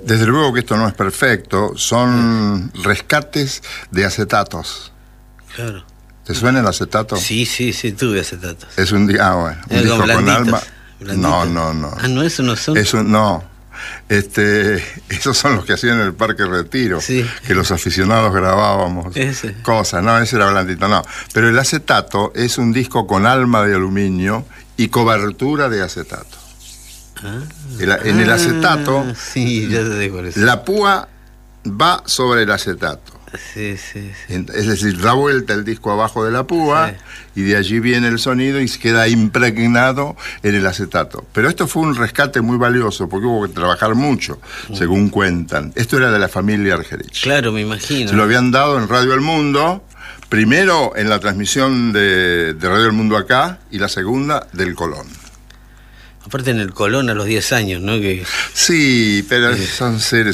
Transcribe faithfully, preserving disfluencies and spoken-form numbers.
Desde luego que esto no es perfecto, son rescates de acetatos. Claro. ¿Te suena el acetato? Sí, sí, sí, tuve acetatos. Es un, ah, bueno, un Eh, disco con con blanditos, alma. blanditos. No, no, no. Ah, no, eso no son. Eso no. Este, esos son los que hacían en el Parque Retiro, Sí. que los aficionados grabábamos Ese. cosas. No, ese era blandito, no. Pero el acetato es un disco con alma de aluminio y cobertura de acetato. Ah, El- en el acetato, ah, sí, ya te dejo eso. la púa va sobre el acetato. Sí, sí, sí. En- Es decir, da vuelta el disco abajo de la púa, Sí. y de allí viene el sonido y se queda impregnado en el acetato. Pero esto fue un rescate muy valioso porque hubo que trabajar mucho, según cuentan. Esto era de la familia Argerich. Claro, me imagino. Se lo habían dado en Radio El Mundo, primero en la transmisión de, de Radio El Mundo acá y la segunda del Colón. Aparte en el Colón a los diez años, ¿no? Que Sí, pero Sí. son seres